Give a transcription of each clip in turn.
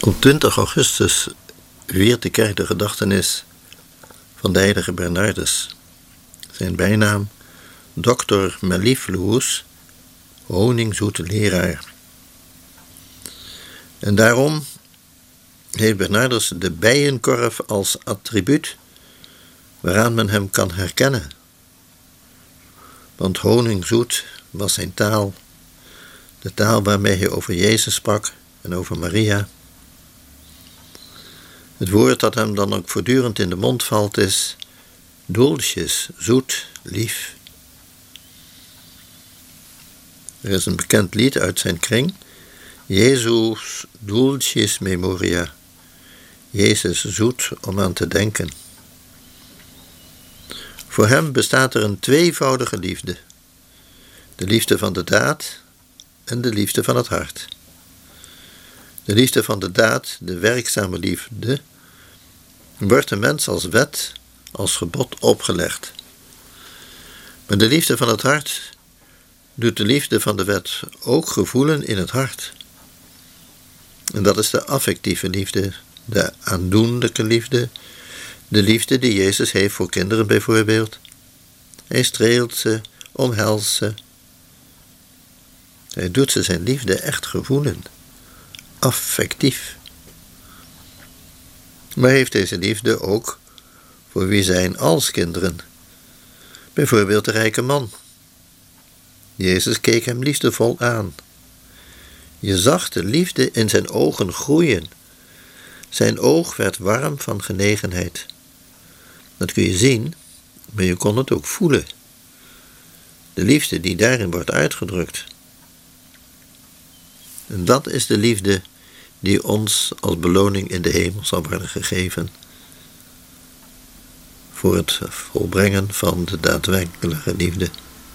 Op 20 augustus viert de kerk de gedachtenis van de heilige Bernardus. Zijn bijnaam Dr. Mellifluus, honingzoete leraar. En daarom heeft Bernardus de bijenkorf als attribuut waaraan men hem kan herkennen. Want honingzoet was zijn taal, de taal waarmee hij over Jezus sprak en over Maria. Het woord dat hem dan ook voortdurend in de mond valt is dulcis, zoet, lief. Er is een bekend lied uit zijn kring, Jezus dulcis memoria, Jezus zoet om aan te denken. Voor hem bestaat er een tweevoudige liefde, de liefde van de daad en de liefde van het hart. De liefde van de daad, de werkzame liefde, wordt de mens als wet, als gebod opgelegd. Maar de liefde van het hart doet de liefde van de wet ook gevoelen in het hart. En dat is de affectieve liefde, de aandoenlijke liefde, de liefde die Jezus heeft voor kinderen bijvoorbeeld. Hij streelt ze, omhelst ze. Hij doet ze zijn liefde echt gevoelen, affectief. Maar heeft deze liefde ook voor wie zijn als kinderen. Bijvoorbeeld de rijke man. Jezus keek hem liefdevol aan. Je zag de liefde in zijn ogen groeien. Zijn oog werd warm van genegenheid. Dat kun je zien, maar je kon het ook voelen. De liefde die daarin wordt uitgedrukt. En dat is de liefde die ons als beloning in de hemel zal worden gegeven. Voor het volbrengen van de daadwerkelijke liefde.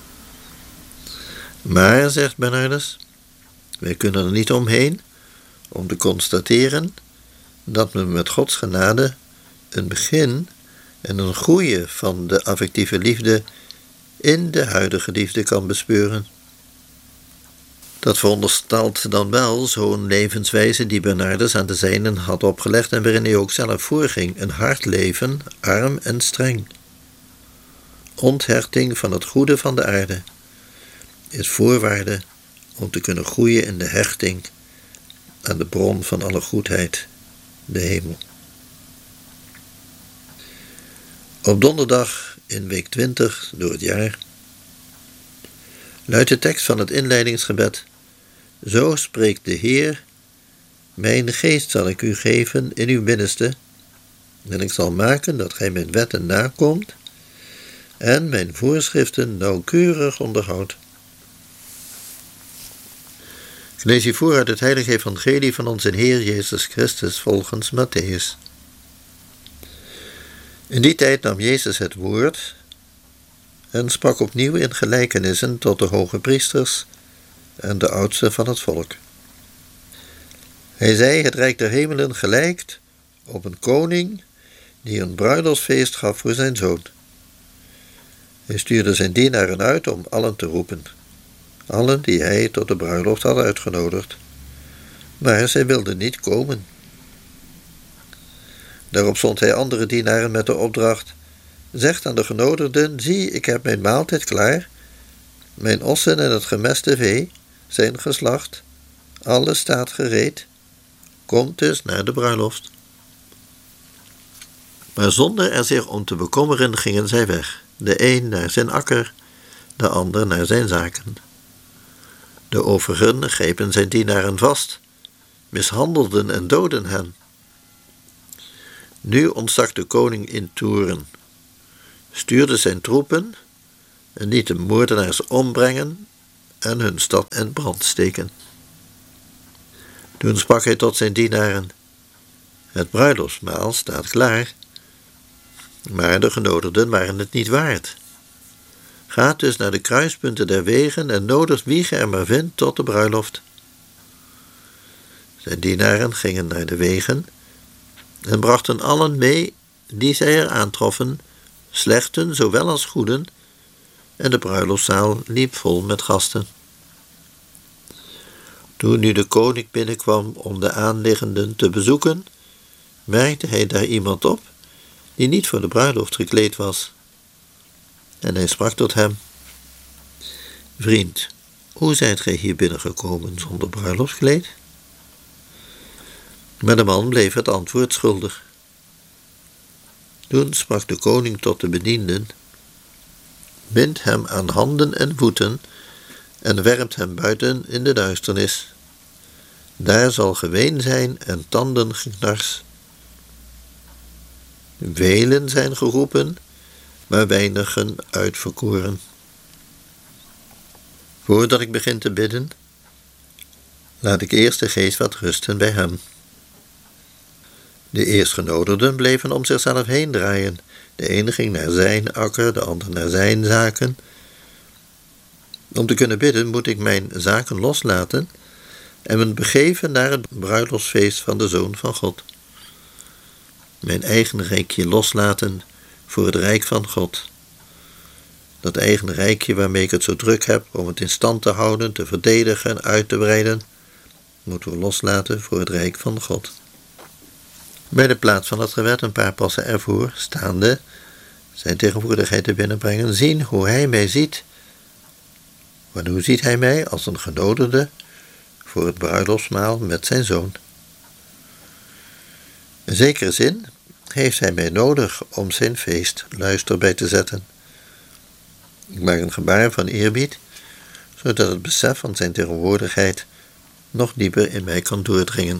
Maar, zegt Bernardus, wij kunnen er niet omheen om te constateren dat men met Gods genade een begin en een groeien van de affectieve liefde in de huidige liefde kan bespeuren. Dat veronderstelt dan wel zo'n levenswijze die Bernardus aan de zijnen had opgelegd en waarin hij ook zelf voorging, een hard leven, arm en streng. Onthechting van het goede van de aarde is voorwaarde om te kunnen groeien in de hechting aan de bron van alle goedheid, de hemel. Op donderdag in week 20 door het jaar luidt de tekst van het inleidingsgebed: Zo spreekt de Heer, mijn geest zal ik u geven in uw binnenste, en ik zal maken dat gij mijn wetten nakomt en mijn voorschriften nauwkeurig onderhoudt. Ik lees u voor uit het heilige evangelie van onze Heer Jezus Christus volgens Mattheüs. In die tijd nam Jezus het woord en sprak opnieuw in gelijkenissen tot de hoge priesters en de oudsten van het volk. Hij zei: Het rijk der hemelen gelijkt op een koning die een bruiloftsfeest gaf voor zijn zoon. Hij stuurde zijn dienaren uit om allen te roepen, allen die hij tot de bruiloft had uitgenodigd, maar zij wilden niet komen. Daarop zond hij andere dienaren met de opdracht: Zegt aan de genodigden: Zie, ik heb mijn maaltijd klaar, mijn ossen en het gemeste vee zijn geslacht, alles staat gereed, komt dus naar de bruiloft. Maar zonder er zich om te bekommeren gingen zij weg, de een naar zijn akker, de ander naar zijn zaken. De overigen grepen zijn dienaren vast, mishandelden en doodden hen. Nu ontstak de koning in toorn, stuurde zijn troepen en liet de moordenaars ombrengen en hun stad in brand steken. Toen sprak hij tot zijn dienaren: Het bruiloftsmaal staat klaar, maar de genodigden waren het niet waard. Gaat dus naar de kruispunten der wegen en nodigt wie ge er maar vindt tot de bruiloft. Zijn dienaren gingen naar de wegen en brachten allen mee die zij er aantroffen, slechten zowel als goeden, en de bruiloftszaal liep vol met gasten. Toen nu de koning binnenkwam om de aanliggenden te bezoeken, merkte hij daar iemand op die niet voor de bruiloft gekleed was. En hij sprak tot hem: Vriend, hoe zijt gij hier binnengekomen zonder bruiloftskleed? Maar de man bleef het antwoord schuldig. Toen sprak de koning tot de bedienden: Bind hem aan handen en voeten en werpt hem buiten in de duisternis. Daar zal geween zijn en tandengeknars. Velen zijn geroepen, maar weinigen uitverkoren. Voordat ik begin te bidden, laat ik eerst de geest wat rusten bij hem. De eerstgenodigden bleven om zichzelf heen draaien. De ene ging naar zijn akker, de ander naar zijn zaken. Om te kunnen bidden moet ik mijn zaken loslaten en me begeven naar het bruiloftsfeest van de Zoon van God. Mijn eigen rijkje loslaten voor het rijk van God. Dat eigen rijkje waarmee ik het zo druk heb om het in stand te houden, te verdedigen en uit te breiden, moeten we loslaten voor het rijk van God. Bij de plaats van het gebed een paar passen ervoor, staande, zijn tegenwoordigheid te binnenbrengen, zien hoe hij mij ziet. Want hoe ziet hij mij als een genodigde voor het bruiloftsmaal met zijn zoon? In zekere zin heeft hij mij nodig om zijn feest luister bij te zetten. Ik maak een gebaar van eerbied, zodat het besef van zijn tegenwoordigheid nog dieper in mij kan doordringen.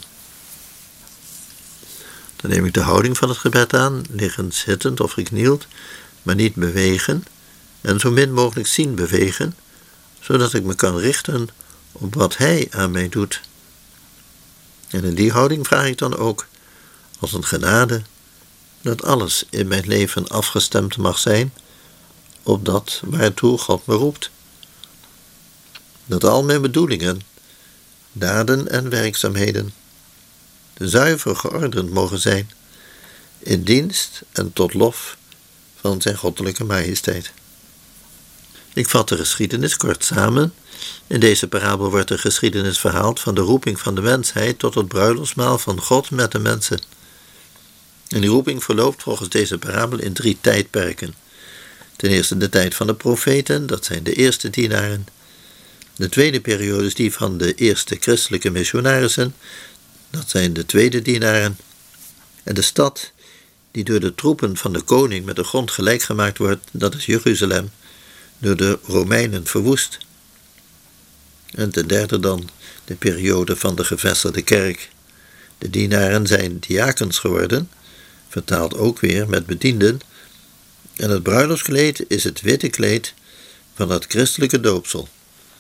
Dan neem ik de houding van het gebed aan, liggend, zittend of geknield, maar niet bewegen en zo min mogelijk zien bewegen, zodat ik me kan richten op wat hij aan mij doet. En in die houding vraag ik dan ook, als een genade, dat alles in mijn leven afgestemd mag zijn op dat waartoe God me roept. Dat al mijn bedoelingen, daden en werkzaamheden zuiver geordend mogen zijn, in dienst en tot lof van zijn goddelijke majesteit. Ik vat de geschiedenis kort samen. In deze parabel wordt de geschiedenis verhaald van de roeping van de mensheid tot het bruiloftsmaal van God met de mensen. En die roeping verloopt volgens deze parabel in 3 tijdperken. Ten eerste de tijd van de profeten, dat zijn de eerste dienaren. De tweede periode is die van de eerste christelijke missionarissen, dat zijn de tweede dienaren. En de stad die door de troepen van de koning met de grond gelijk gemaakt wordt, dat is Jeruzalem, door de Romeinen verwoest. En ten derde dan de periode van de gevestigde kerk. De dienaren zijn diakens geworden, vertaald ook weer met bedienden, en het bruiloftskleed is het witte kleed van het christelijke doopsel.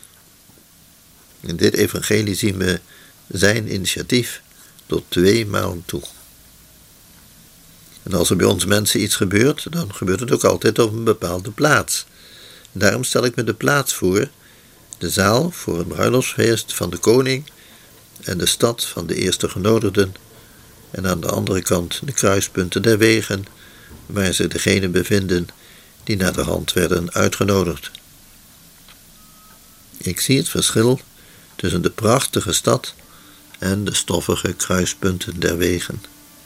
In dit evangelie zien we zijn initiatief tot 2 maal toe. En als er bij ons mensen iets gebeurt, dan gebeurt het ook altijd op een bepaalde plaats. En daarom stel ik me de plaats voor, de zaal voor het bruiloftsfeest van de koning en de stad van de eerste genodigden, en aan de andere kant de kruispunten der wegen, waar zich degenen bevinden die naar de hand werden uitgenodigd. Ik zie het verschil tussen de prachtige stad en de stoffige kruispunten der wegen.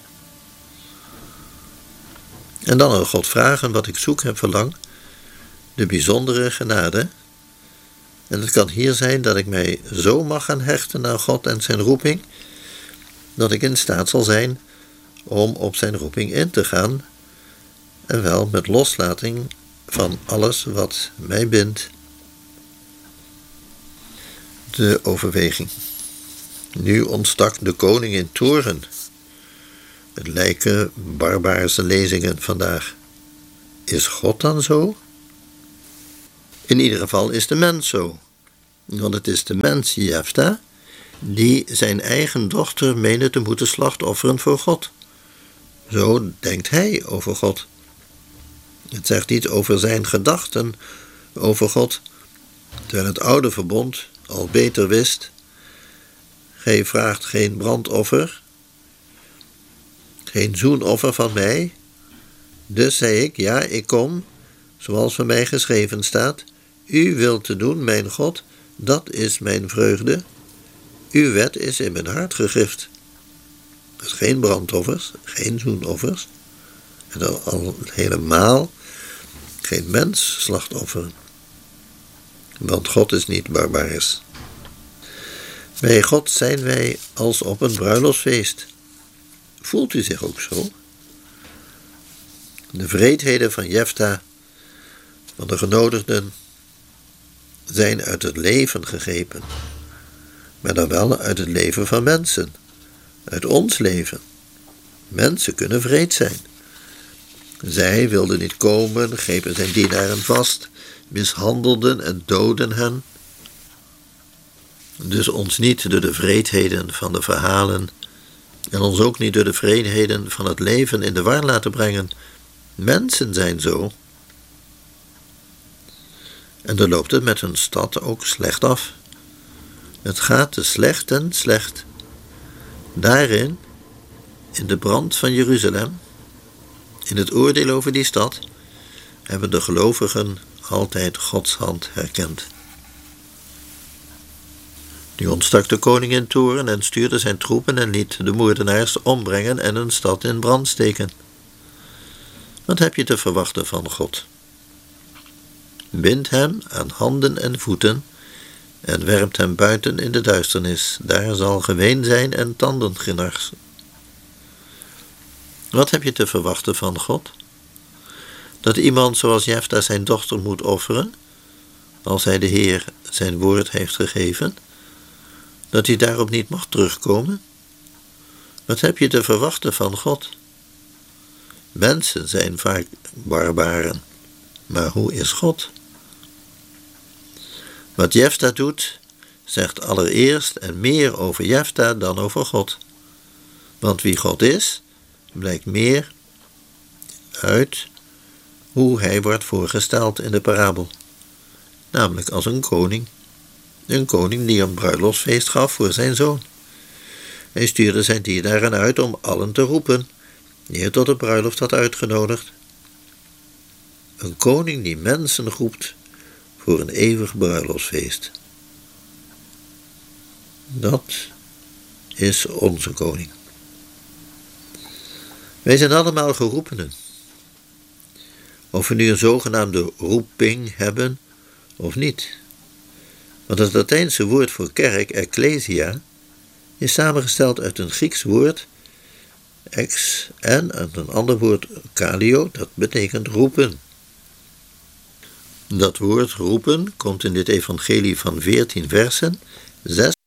En dan aan God vragen wat ik zoek en verlang, de bijzondere genade. En het kan hier zijn dat ik mij zo mag gaan hechten aan God en zijn roeping, dat ik in staat zal zijn om op zijn roeping in te gaan, en wel met loslating van alles wat mij bindt. De overweging. Nu ontstak de koning in toorn. Het lijken barbaarse lezingen vandaag. Is God dan zo? In ieder geval is de mens zo. Want het is de mens, Jefta, die zijn eigen dochter meende te moeten slachtofferen voor God. Zo denkt hij over God. Het zegt iets over zijn gedachten over God, terwijl het oude verbond al beter wist: gij vraagt geen brandoffer, geen zoenoffer van mij. Dus zei ik, ja, ik kom, zoals voor mij geschreven staat: u wilt te doen, mijn God, dat is mijn vreugde. Uw wet is in mijn hart gegrift. Dus geen brandoffers, geen zoenoffers. En dan al helemaal geen mensslachtofferen. Want God is niet barbaars. Bij God zijn wij als op een bruiloftsfeest. Voelt u zich ook zo? De wreedheden van Jefta, van de genodigden, zijn uit het leven gegrepen. Maar dan wel uit het leven van mensen. Uit ons leven. Mensen kunnen wreed zijn. Zij wilden niet komen, grepen zijn dienaren vast, mishandelden en doodden hen. Dus ons niet door de wreedheden van de verhalen en ons ook niet door de wreedheden van het leven in de war laten brengen. Mensen zijn zo. En dan loopt het met hun stad ook slecht af. Het gaat de slechten slecht. Daarin, in de brand van Jeruzalem, in het oordeel over die stad, hebben de gelovigen altijd Gods hand herkend. Nu ontstak de koning in toorn en stuurde zijn troepen en liet de moordenaars ombrengen en een stad in brand steken. Wat heb je te verwachten van God? Bind hem aan handen en voeten en werpt hem buiten in de duisternis. Daar zal geween zijn en tandengenars. Wat heb je te verwachten van God? Dat iemand zoals Jefta zijn dochter moet offeren, als hij de Heer zijn woord heeft gegeven, dat hij daarop niet mag terugkomen? Wat heb je te verwachten van God? Mensen zijn vaak barbaren, maar hoe is God? Wat Jefta doet, zegt allereerst en meer over Jefta dan over God. Want wie God is, blijkt meer uit hoe hij wordt voorgesteld in de parabel. Namelijk als een koning. Een koning die een bruiloftsfeest gaf voor zijn zoon. Hij stuurde zijn dienaren uit om allen te roepen, die hij tot de bruiloft had uitgenodigd. Een koning die mensen roept voor een eeuwig bruiloftsfeest. Dat is onze koning. Wij zijn allemaal geroepenen. Of we nu een zogenaamde roeping hebben of niet. Want het Latijnse woord voor kerk, ecclesia, is samengesteld uit een Grieks woord, ex, en uit een ander woord, kalio, dat betekent roepen. Dat woord roepen komt in dit evangelie van 14 versen, 6